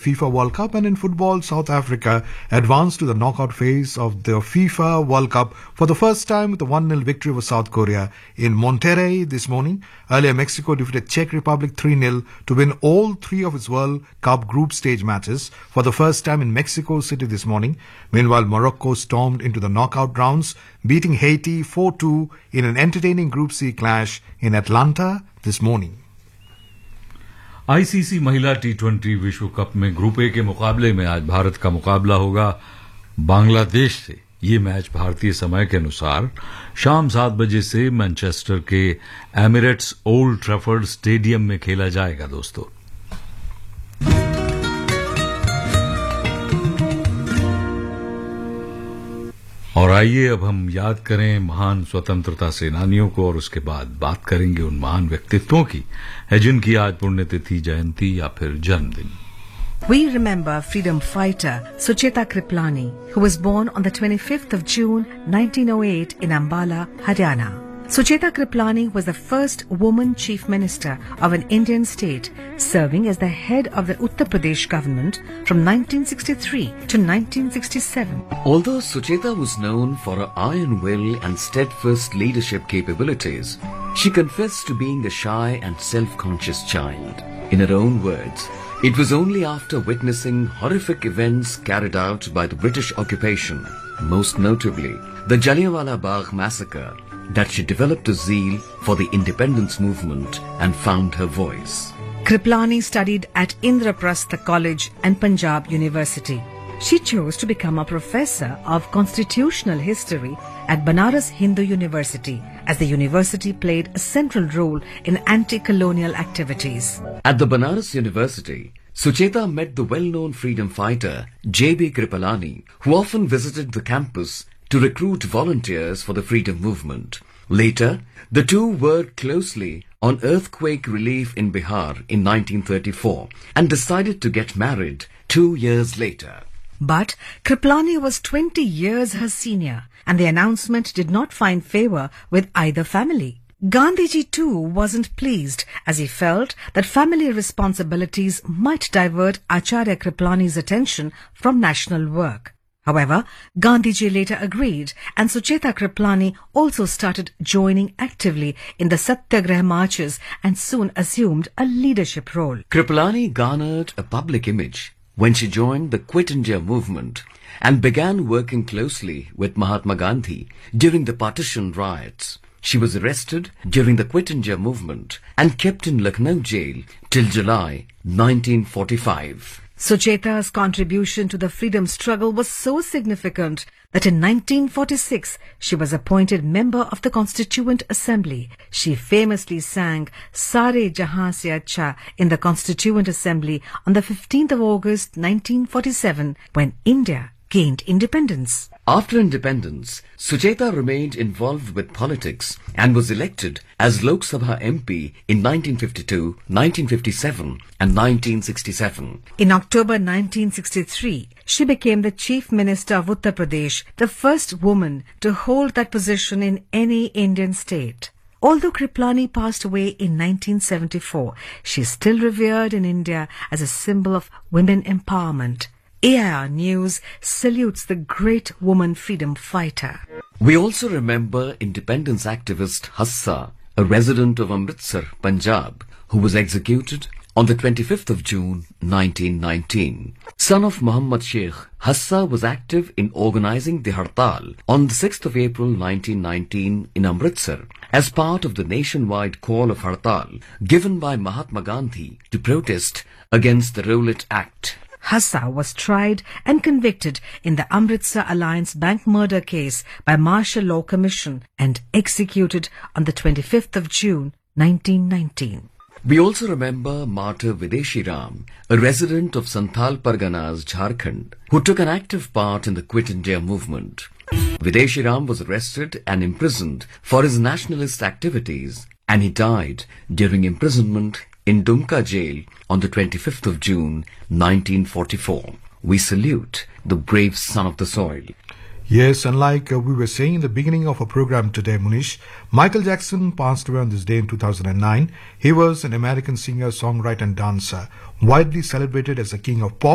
FIFA World Cup, and in football, South Africa advanced to the knockout phase of the FIFA World Cup for the first time with a 1-0 victory over South Korea in Monterrey this morning. Earlier, Mexico defeated Czech Republic 3-0 to win all three of its World Cup group stage matches for the first time in Mexico City this morning. Meanwhile, Morocco stormed into the knockout rounds, beating Haiti 4-2 in an entertaining Group C clash in Atlanta this morning. ICC महिला टी20 विश्व cup में group A के मुकाबले में आज भारत का मुकाबला होगा बांग्लादेश से। ये मैच भारतीय समय के अनुसार शाम 7 बजे से मैनचेस्टर के एमिरेट्स ओल्ड ट्रैफर्ड स्टेडियम में खेला जाएगा। दोस्तों, और आइए अब हम याद करें महान स्वतंत्रता सेनानियों को, और उसके बाद बात करेंगे उन महान व्यक्तित्वों की है जिनकी आज पुण्यतिथि, जयंती या फिर जन्मदिन। We remember freedom fighter Sucheta Kriplani, who was born on the 25th of June 1908 in Ambala, Haryana. Sucheta Kriplani was the first woman chief minister of an Indian state, serving as the head of the Uttar Pradesh government from 1963 to 1967. Although Sucheta was known for her iron will and steadfast leadership capabilities, she confessed to being a shy and self-conscious child. In her own words, it was only after witnessing horrific events carried out by the British occupation, most notably the Jallianwala Bagh massacre, that she developed a zeal for the independence movement and found her voice. Kriplani studied at Indraprastha College and Punjab University. She chose to become a professor of constitutional history at Banaras Hindu University, as the university played a central role in anti-colonial activities. At the Banaras University, Sucheta met the well-known freedom fighter J.B. Kripalani, who often visited the campus to recruit volunteers for the freedom movement. Later, the two worked closely on earthquake relief in Bihar in 1934 and decided to get married 2 years later. But Kriplani was 20 years her senior, and the announcement did not find favour with either family. Gandhiji too wasn't pleased, as he felt that family responsibilities might divert Acharya Kriplani's attention from national work. However, Gandhiji later agreed, and Sucheta Kriplani also started joining actively in the Satyagraha marches and soon assumed a leadership role. Kriplani garnered a public image when she joined the Quit India movement and began working closely with Mahatma Gandhi during the partition riots. She was arrested during the Quit India movement and kept in Lucknow jail till July 1945. Sucheta's contribution to the freedom struggle was so significant that in 1946 she was appointed member of the Constituent Assembly. She famously sang Sare Jahan Se Acha in the Constituent Assembly on the 15th of August 1947 when India gained independence. After independence, Sucheta remained involved with politics and was elected as Lok Sabha MP in 1952, 1957 and 1967. In October 1963, she became the Chief Minister of Uttar Pradesh, the first woman to hold that position in any Indian state. Although Kriplani passed away in 1974, she is still revered in India as a symbol of women empowerment. AIR News salutes the great woman freedom fighter. We also remember independence activist Hassa, a resident of Amritsar, Punjab, who was executed on the 25th of June 1919. Son of Muhammad Sheikh, Hassa was active in organizing the Hartal on the 6th of April 1919 in Amritsar as part of the nationwide call of Hartal given by Mahatma Gandhi to protest against the Rowlatt Act. Hassa was tried and convicted in the Amritsar Alliance Bank murder case by Martial Law Commission and executed on the 25th of June 1919. We also remember Martyr Videshi Ram, a resident of Santhal Parganas, Jharkhand, who took an active part in the Quit India movement. Videshi Ram was arrested and imprisoned for his nationalist activities, and he died during imprisonment in Dumka jail on the 25th of June 1944. We salute the brave son of the soil. Yes, and like we were saying in the beginning of our program today, Munish, Michael Jackson passed away on this day in 2009. He was an American singer, songwriter and dancer, widely celebrated as the king of pop